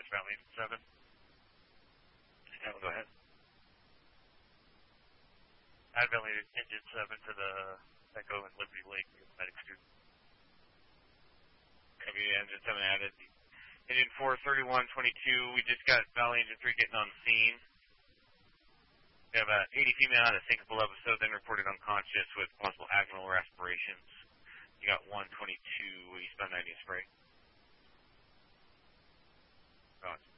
Dispatch Valley 7. Yeah, go ahead. Add Valley Engine 7 to the Echo and Liberty Lake medic student. Copy, Engine 7 added. Engine 4, 3122, we just got Valley Engine 3 getting on the scene. We have an 80 female had a syncopal episode, then reported unconscious with possible abdominal aspirations. You got 122 eastbound 90 spray. Gotcha.